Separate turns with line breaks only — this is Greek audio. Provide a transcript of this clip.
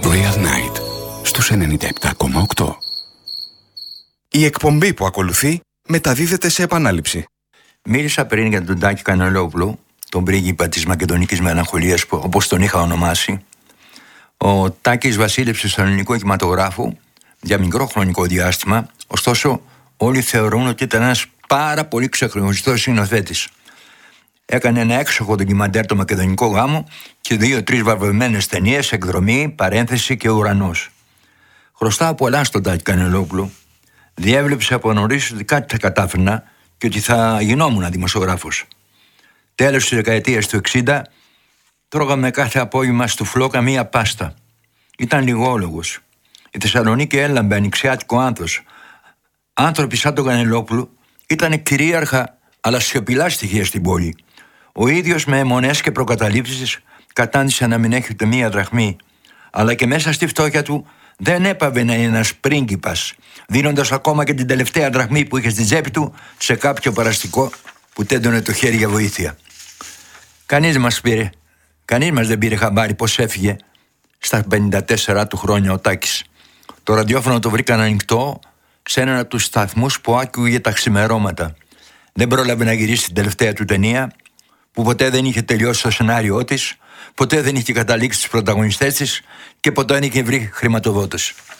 Royal Night στους 97,8.
Η εκπομπή που ακολουθεί μεταδίδεται σε επανάληψη.
Μίλησα πριν για τον Τάκη Κανελόπουλο, τον πρίγκιπα της Μακεδονικής Μελαγχολίας, όπως τον είχα ονομάσει. Ο Τάκης βασίλεψε στον ελληνικό κινηματογράφο για μικρό χρονικό διάστημα, ωστόσο όλοι θεωρούν ότι ήταν ένας πάρα πολύ ξεχωριστός σκηνοθέτης. Έκανε ένα έξοχο ντοκιμαντέρ το Μακεδονικό Γάμο και 2-3 βαρβευμένες ταινίες, Εκδρομή, Παρένθεση και Ουρανός. Χρωστάω πολλά στον Τάκη Κανελόπουλο. Διέβλεψε από νωρίς ότι κάτι θα κατάφερνα και ότι θα γινόμουν δημοσιογράφος. Τέλος της δεκαετίας του 60 τρώγαμε κάθε απόγευμα στο Φλόκα μία πάστα. Ήταν λιγόλογος. Η Θεσσαλονίκη έλαμπε ανοιξιάτικο άνθος. Άνθρωποι σαν τον Κανελόπουλο ήταν κυρίαρχα αλλά σιωπηλά στοιχεία στην πόλη. Ο ίδιος με αιμονές και προκαταλήψεις κατάντησε να μην έχει ούτε μία δραχμή. Αλλά και μέσα στη φτώχεια του δεν έπαβε να είναι ένας πρίγκιπας, δίνοντας ακόμα και την τελευταία δραχμή που είχε στη τσέπη του σε κάποιο παραστικό που τέντωνε το χέρι για βοήθεια. Κανείς μας δεν πήρε χαμπάρι πως έφυγε στα 54 του χρόνια ο Τάκης. Το ραδιόφωνο το βρήκαν ανοιχτό σε έναν από τους σταθμούς που άκουγε τα ξημερώματα. Δεν πρόλαβε να γυρίσει την τελευταία του ταινία, που ποτέ δεν είχε τελειώσει το σενάριό της, ποτέ δεν είχε καταλήξει τους πρωταγωνιστές της και ποτέ δεν είχε βρει χρηματοδότηση.